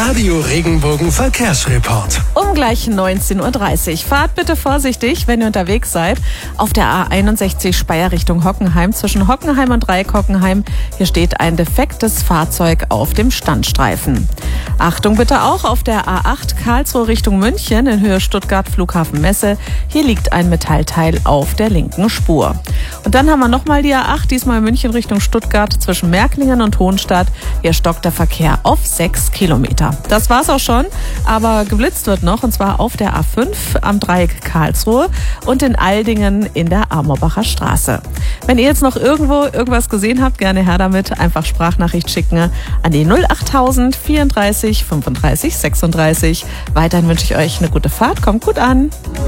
Radio Regenbogen Verkehrsreport. Um gleich 19:30 Uhr. Fahrt bitte vorsichtig, wenn ihr unterwegs seid. Auf der A61 Speyer Richtung Hockenheim. Zwischen Hockenheim und Dreieck Hockenheim. Hier steht ein defektes Fahrzeug auf dem Standstreifen. Achtung bitte auch auf der A8 Karlsruhe Richtung München in Höhe Stuttgart Flughafen Messe. Hier liegt ein Metallteil auf der linken Spur. Und dann haben wir nochmal die A8, diesmal München Richtung Stuttgart zwischen Märklingen und Hohenstadt. Hier stockt der Verkehr auf 6 Kilometer. Das war's auch schon, aber geblitzt wird noch, und zwar auf der A5 am Dreieck Karlsruhe und in Aldingen in der Amorbacher Straße. Wenn ihr jetzt noch irgendwo irgendwas gesehen habt, gerne her damit. Einfach Sprachnachricht schicken an die 08000 34 35 36. Weiterhin wünsche ich euch eine gute Fahrt. Kommt gut an.